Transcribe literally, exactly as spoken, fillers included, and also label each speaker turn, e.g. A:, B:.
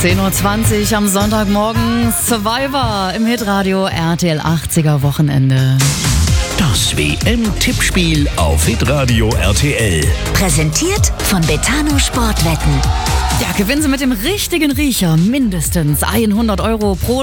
A: zehn Uhr zwanzig am Sonntagmorgen. Survivor im Hitradio R T L achtziger Wochenende.
B: Das W M-Tippspiel auf Hitradio R T L.
C: Präsentiert von Betano Sportwetten.
A: Ja, gewinnen Sie mit dem richtigen Riecher mindestens hundert Euro pro